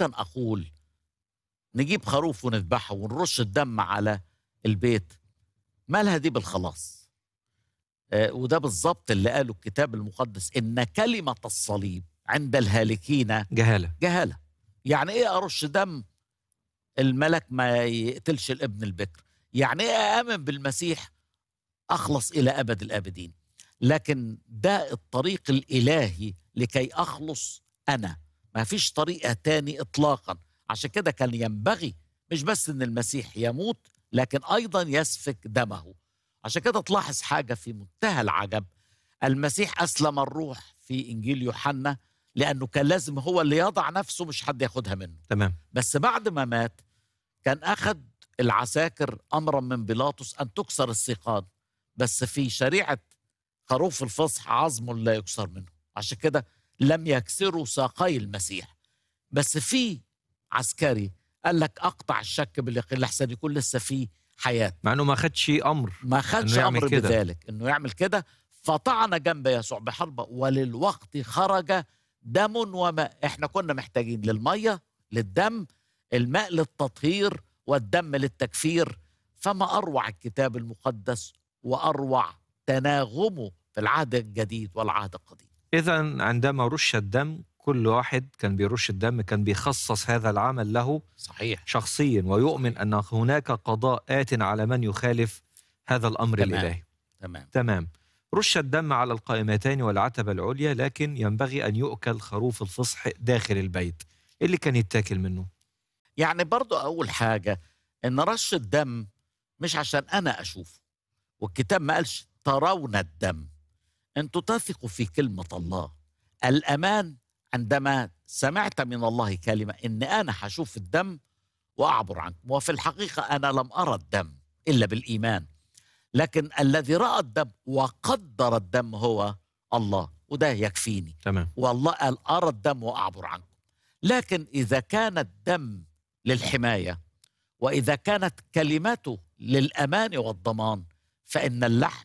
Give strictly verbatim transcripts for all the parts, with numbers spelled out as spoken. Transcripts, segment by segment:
أقول نجيب خروف ونذبحه ونرش الدم على البيت، مالها دي بالخلاص؟ آه وده بالظبط اللي قاله الكتاب المقدس، إن كلمة الصليب عند الهالكين جهالة. جهالة. يعني إيه أرش دم الملك ما يقتلش الابن البكر؟ يعني إيه آمن بالمسيح أخلص إلى أبد الآبدين؟ لكن ده الطريق الإلهي لكي أخلص أنا، ما فيش طريقة تاني إطلاقا. عشان كده كان ينبغي مش بس أن المسيح يموت، لكن أيضا يسفك دمه. عشان كده تلاحظ حاجة في منتهى العجب، المسيح أسلم الروح في إنجيل يوحنا لأنه كان لازم هو اللي يضع نفسه، مش حد ياخدها منه. تمام. بس بعد ما مات كان أخذ العساكر أمرا من بيلاطس أن تكسر السيقان، بس في شريعة خروف الفصح عظم لا يكسر منه، عشان كده لم يكسروا ساقي المسيح. بس في عسكري قال لك أقطع الشك باليقين لحسن يكون لسه فيه حياة، مع أنه ما خدش أمر ما خدش إنه يعمل أمر كده. بذلك إنه يعمل كده، فطعن جنب يسوع بحربة وللوقت خرج دم وماء. إحنا كنا محتاجين للمية للدم، الماء للتطهير والدم للتكفير. فما أروع الكتاب المقدس وأروع تناغمه في العهد الجديد والعهد القديم. إذن عندما رش الدم، كل واحد كان بيرش الدم كان بيخصص هذا العمل له صحيح شخصيا، ويؤمن أن هناك قضاء آت على من يخالف هذا الأمر تمام. الإلهي. تمام. تمام. رش الدم على القائمتين والعتبة العليا، لكن ينبغي أن يؤكل خروف الفصح داخل البيت. إيه اللي كان يتاكل منه؟ يعني برضو أول حاجة إن رش الدم مش عشان أنا أشوف، والكتاب ما قالش ترون الدم. أنتوا تثقوا في كلمة الله. الأمان عندما سمعت من الله كلمة إن أنا هشوف الدم وأعبر عنكم، وفي الحقيقة أنا لم أرى الدم إلا بالإيمان، لكن الذي رأى الدم وقدر الدم هو الله، وده يكفيني. تمام. والله قال أرى الدم وأعبر عنكم. لكن إذا كان الدم للحماية، وإذا كانت كلمته للأمان والضمان، فإن اللحم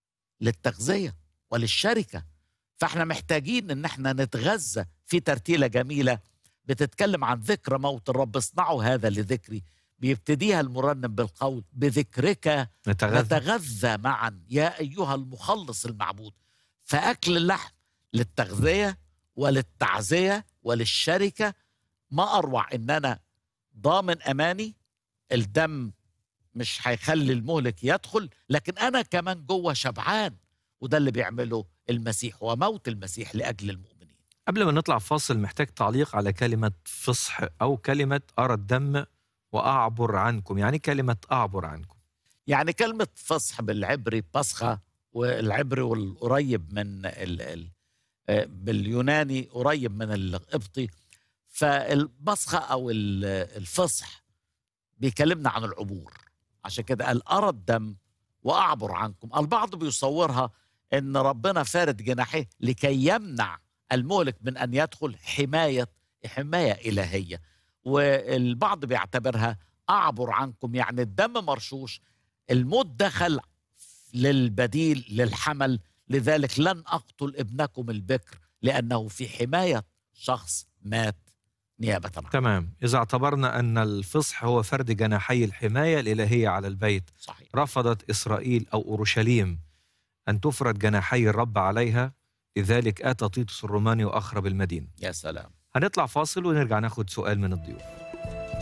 للتغذية وللشركة. فإحنا محتاجين إن احنا نتغذى في ترتيلة جميلة بتتكلم عن ذكر موت الرب. اصنعوا هذا لذكري، بيبتديها المرنم بالقول بذكرك نتغذى. نتغذى معا يا أيها المخلص المعبود. فأكل اللحم للتغذية وللتعزية وللشركة. ما أروع إن أنا ضامن أماني، الدم مش هيخلي المهلك يدخل، لكن أنا كمان جوه شبعان. وده اللي بيعمله المسيح وموت المسيح لأجل المؤمنين. قبل ما نطلع فاصل، محتاج تعليق على كلمة فصح أو كلمة أرى الدم وأعبر عنكم. يعني كلمة أعبر عنكم، يعني كلمة فصح بالعبري بسخة، والعبري والقريب من ال ال باليوناني قريب من القبطي. فالبسخة أو الفصح بيكلمنا عن العبور. عشان كده قال أرى الدم وأعبر عنكم. البعض بيصورها إن ربنا فارد جناحيه لكي يمنع المهلك من أن يدخل، حماية حماية إلهية. والبعض بيعتبرها أعبر عنكم يعني الدم مرشوش، الموت دخل للبديل للحمل، لذلك لن أقتل ابنكم البكر لأنه في حماية شخص مات نيابة عنه. تمام. إذا اعتبرنا أن الفصح هو فرد جناحي الحماية الإلهية على البيت، صحيح. رفضت إسرائيل أو أورشليم أن تفرد جناحي الرب عليها، لذلك آتى تيتوس الروماني وأخرب المدينة. يا سلام. هنطلع فاصل ونرجع ناخد سؤال من الضيوف.